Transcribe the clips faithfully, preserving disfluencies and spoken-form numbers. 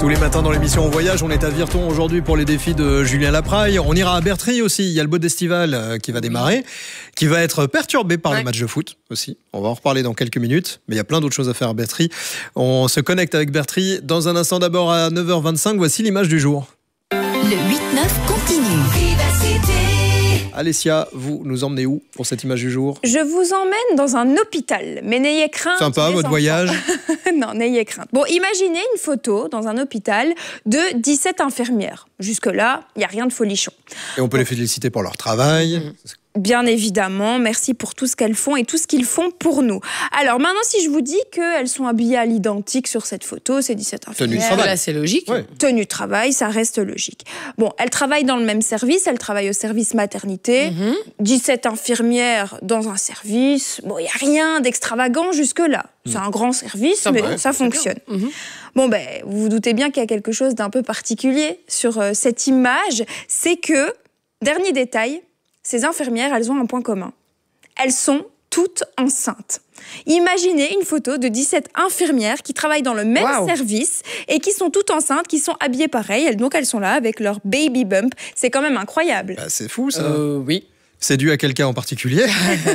Tous les matins dans l'émission On Voyage, on est à Virton aujourd'hui pour les défis de Julien Lapraille. On ira à Bertry aussi, il y a le Beau d'Estival qui va démarrer, qui va être perturbé par ouais. les matchs de foot aussi. On va en reparler dans quelques minutes, mais il y a plein d'autres choses à faire à Bertry. On se connecte avec Bertry dans un instant. D'abord à neuf heures vingt-cinq, voici l'image du jour. Le huit neuf continue. Vivacité. Alessia, vous nous emmenez où pour cette image du jour? Je vous emmène dans un hôpital, mais n'ayez crainte. Sympa, votre enfants. voyage. Non, n'ayez crainte. Bon, imaginez une photo dans un hôpital de dix-sept infirmières. Jusque-là, il n'y a rien de folichon. Et on peut bon. les féliciter pour leur travail. Mmh. Bien évidemment, merci pour tout ce qu'elles font et tout ce qu'ils font pour nous. Alors maintenant, si je vous dis qu'elles sont habillées à l'identique sur cette photo, c'est dix-sept infirmières. Tenue de travail. Là, c'est logique. Ouais. Tenue de travail, ça reste logique. Bon, elles travaillent dans le même service, elles travaillent au service maternité. Mm-hmm. dix-sept infirmières dans un service. Bon, il n'y a rien d'extravagant jusque-là. Mm. C'est un grand service, ça mais va, ça fonctionne. Mm-hmm. Bon, ben, vous vous doutez bien qu'il y a quelque chose d'un peu particulier sur euh, cette image. C'est que, dernier détail, ces infirmières, elles ont un point commun. Elles sont toutes enceintes. Imaginez une photo de dix-sept infirmières qui travaillent dans le même wow. service et qui sont toutes enceintes, qui sont habillées pareil. Elles, donc elles sont là avec leur baby bump. C'est quand même incroyable. Bah, c'est fou ça. Euh, oui. C'est dû à quelqu'un en particulier?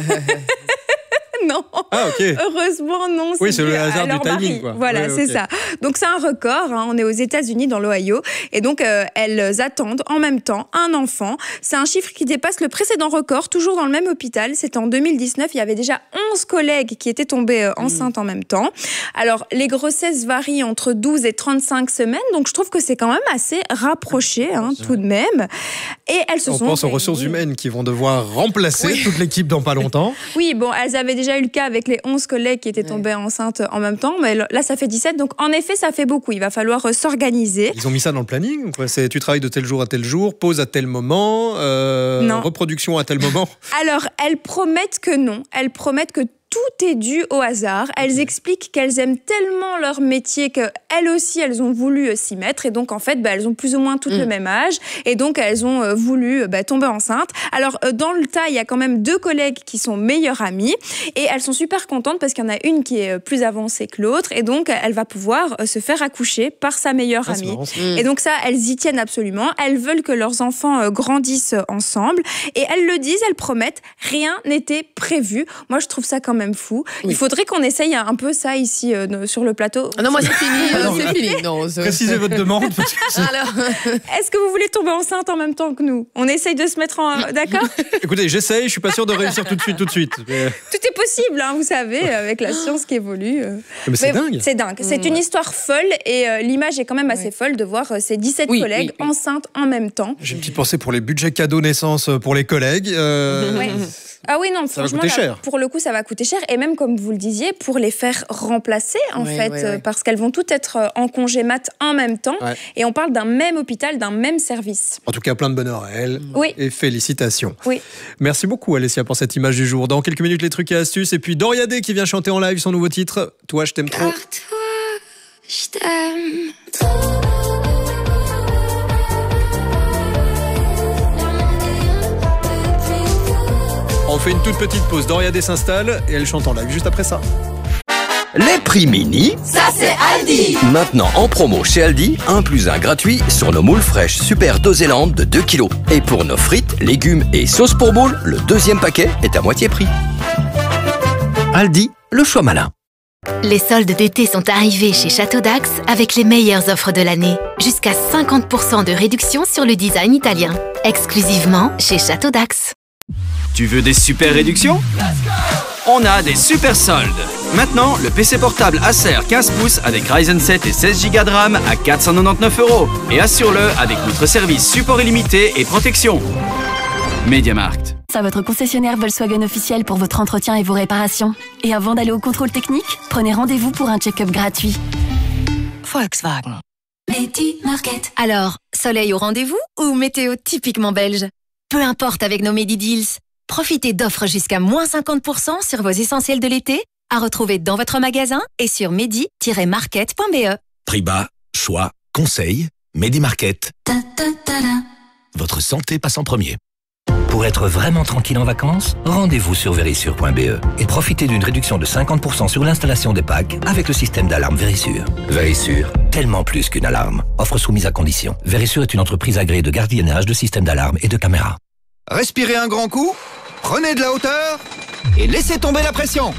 Non, ah, okay. Heureusement non. Oui, c'est le hasard du timing, quoi. Voilà, ouais, c'est okay. ça. Donc c'est un record, hein. On est aux États-Unis, dans l'Ohio, et donc euh, elles attendent en même temps un enfant. C'est un chiffre qui dépasse le précédent record, toujours dans le même hôpital. C'était en deux mille dix-neuf, il y avait déjà onze collègues qui étaient tombés euh, enceintes mmh. en même temps. Alors, les grossesses varient entre douze et trente-cinq semaines, donc je trouve que c'est quand même assez rapproché, hein, tout de même. Et elles se On sont... On pense aux ressources humaines qui vont devoir remplacer oui. toute l'équipe dans pas longtemps. Oui, bon, elles avaient déjà eu le cas avec les onze collègues qui étaient tombés ouais. enceintes en même temps, mais là ça fait dix-sept, donc en effet ça fait beaucoup, il va falloir euh, s'organiser. Ils ont mis ça dans le planning quoi? C'est, tu travailles de tel jour à tel jour, pause à tel moment, euh, non. reproduction à tel moment? Alors elles promettent que non, elles promettent que tout est dû au hasard. Elles okay. expliquent qu'elles aiment tellement leur métier qu'elles aussi, elles ont voulu s'y mettre. Et donc, en fait, bah, elles ont plus ou moins toutes mmh. le même âge. Et donc, elles ont euh, voulu bah, tomber enceintes. Alors, euh, dans le tas, il y a quand même deux collègues qui sont meilleures amies. Et elles sont super contentes parce qu'il y en a une qui est plus avancée que l'autre. Et donc, elle va pouvoir euh, se faire accoucher par sa meilleure ah, amie. Marrant, mmh. Et donc, ça, elles y tiennent absolument. Elles veulent que leurs enfants euh, grandissent ensemble. Et elles le disent, elles promettent. Rien n'était prévu. Moi, je trouve ça quand même même fou. Oui. Il faudrait qu'on essaye un peu ça ici euh, sur le plateau. Ah non, moi c'est fini. Alors, c'est fini. Non, c'est... Précisez votre demande. Parce que c'est... Alors, est-ce que vous voulez tomber enceinte en même temps que nous? On essaye de se mettre en... D'accord? Écoutez, j'essaye, je suis pas sûr de réussir tout de suite, tout de suite. Mais... Tout est possible, hein, vous savez, avec la science qui évolue. Mais c'est mais dingue. C'est dingue. C'est mmh. une histoire folle et euh, l'image est quand même assez ouais. folle de voir euh, ces dix-sept oui, collègues oui, oui. enceintes en même temps. J'ai une petite pensée pour les budgets cadeaux naissance pour les collègues. Euh... Ouais. Ah oui, non, ça franchement, va coûter là, cher. Pour le coup, ça va coûter cher. Et même, comme vous le disiez, pour les faire remplacer, en ouais, fait, ouais, ouais. parce qu'elles vont toutes être en congé mat en même temps. Ouais. Et on parle d'un même hôpital, d'un même service. En tout cas, plein de bonheur à elles. Oui. Et félicitations. Oui. Merci beaucoup, Alessia, pour cette image du jour. Dans quelques minutes, les trucs et astuces. Et puis, Doria Day qui vient chanter en live son nouveau titre, Toi, je t'aime trop. Car toi, je t'aime trop. On fait une toute petite pause. Doria Day s'installe et elle chante en live juste après ça. Les prix mini, ça c'est Aldi. Maintenant en promo chez Aldi, un plus un gratuit sur nos moules fraîches Super Dosélande de deux kilos. Et pour nos frites, légumes et sauces pour moules, le deuxième paquet est à moitié prix. Aldi, le choix malin. Les soldes d'été sont arrivés chez Château d'Ax avec les meilleures offres de l'année. Jusqu'à cinquante pour cent de réduction sur le design italien. Exclusivement chez Château d'Ax. Tu veux des super réductions? On a des super soldes. Maintenant, le P C portable Acer quinze pouces avec Ryzen sept et seize giga de RAM à quatre cent quatre-vingt-dix-neuf euros. Et assure-le avec notre service support illimité et protection. MediaMarkt. À votre concessionnaire Volkswagen officiel pour votre entretien et vos réparations. Et avant d'aller au contrôle technique, prenez rendez-vous pour un check-up gratuit. Volkswagen. MediaMarkt. Alors, soleil au rendez-vous ou météo typiquement belge? Peu importe avec nos Medi-Deals. Profitez d'offres jusqu'à moins cinquante pour cent sur vos essentiels de l'été, à retrouver dans votre magasin et sur medi tiret market point b e. Prix bas, choix, conseil, MediaMarkt. Ta, ta, ta, ta. Votre santé passe en premier. Pour être vraiment tranquille en vacances, rendez-vous sur verisure point b e et profitez d'une réduction de cinquante pour cent sur l'installation des packs avec le système d'alarme Verisure. Verisure, tellement plus qu'une alarme. Offre soumise à condition. Verisure est une entreprise agréée de gardiennage, de systèmes d'alarme et de caméras. Respirez un grand coup, prenez de la hauteur et laissez tomber la pression.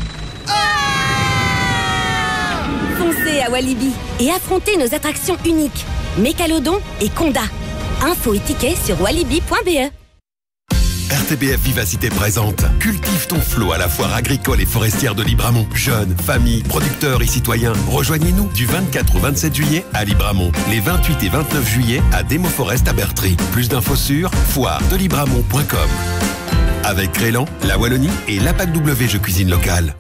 Foncez à Walibi et affrontez nos attractions uniques, Mécalodon et Conda. Infos et tickets sur walibi point b e. R T B F Vivacité présente Cultive ton flot à la foire agricole et forestière de Libramont. Jeunes, familles, producteurs et citoyens, rejoignez-nous du vingt-quatre au vingt-sept juillet à Libramont. Les vingt-huit et vingt-neuf juillet à Demo Forest à Bertry. Plus d'infos sur foire de libramont point com. Avec Crélan, la Wallonie et l'A P A C W Jeux Cuisine Locale.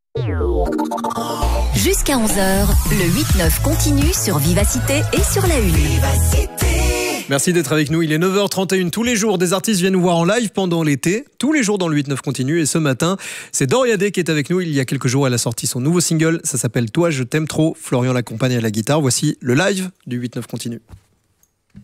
Jusqu'à onze heures, le huit neuf continue sur Vivacité et sur la Une. Merci d'être avec nous, il est neuf heures trente et une. Tous les jours, des artistes viennent nous voir en live pendant l'été, tous les jours dans le huit neuf continue. Et ce matin, c'est Doria Day qui est avec nous. Il y a quelques jours, elle a sorti son nouveau single, ça s'appelle Toi je t'aime trop. Florian l'accompagne à la guitare. Voici le live du huit neuf continue.